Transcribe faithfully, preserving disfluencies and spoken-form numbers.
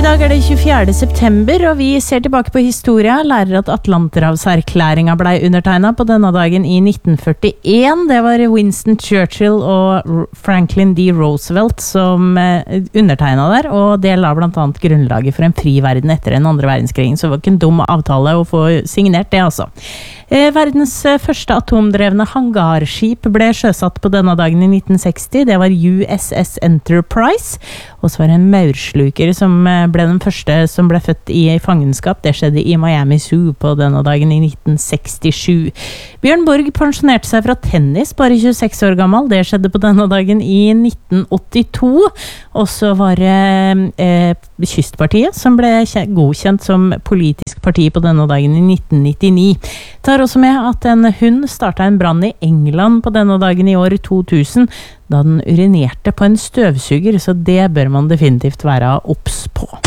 I dag er det tjuefjerde september, og vi ser tilbake på historia, lærer at Atlanterhavserklæringa ble undertegnet på denne dagen i nitten førtien. Det var Winston Churchill og Franklin D. Roosevelt som undertegnet der, og det la blant annet grunnlaget for en fri verden etter den andre verdenskrigen, så det var ikke en dum avtale å få signert det altså. Verdens første atomdrevne hangarskip ble sjøsatt på denne dagen i nitten seksti, det var U S S Enterprise, og så var det en maursluker som ble den første som ble født i fangenskap. Det skjedde i Miami Zoo på denne dagen i nitten sekstisju. Bjørn Borg pensjonerte seg fra tennis, bare tjueseks år gammel. Det skjedde på denne dagen i nitten åttito. Og så var det eh, Kystpartiet som ble godkjent som politisk parti på denne dagen i nitten nittini. Tar også med at en hund startet en brann i England på denne dagen i år to tusen, da den urinerte på en støvsuger, så det bør man definitivt være obs på.